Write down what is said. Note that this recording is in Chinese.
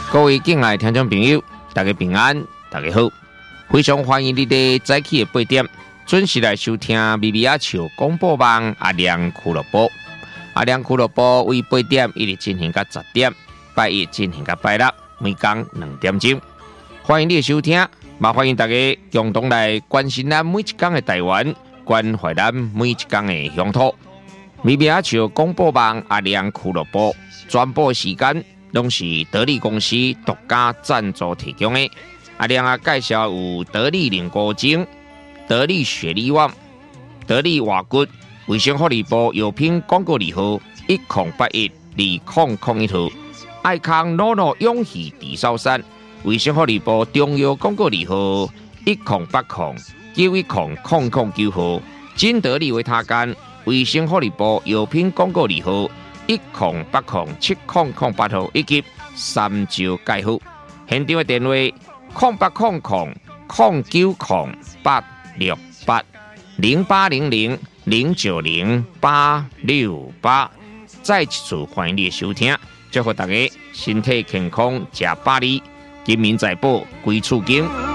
各位敬爱的听众朋友，大家平安，大家好，非常欢迎你在早起的8点准时来收听咪咪仔笑广播网阿亮俱乐部。阿亮俱乐部为8点一直进行到10点，拜一进行到拜六，每天2点钟。欢迎你的收听，也欢迎大家共同来关心咱每一天的台湾，关怀咱每一天的乡土。咪咪仔笑广播网阿亮俱乐部转播时间。拢是得力公司独家赞助提供的。阿亮介绍有得力凝固精、得力雪莉网、得力瓦骨、卫生福利部药品广告字号10812001号，爱康诺诺永续地sau山，卫生福利部中药广告字号1080910009号，金得力维他干，卫生福利部药品广告字号10807008号以及三招介护，现场的电话0800-8680800-0900868。再一次欢迎你的收听，祝福大家身体健康，吃百里，金民财宝归厝经。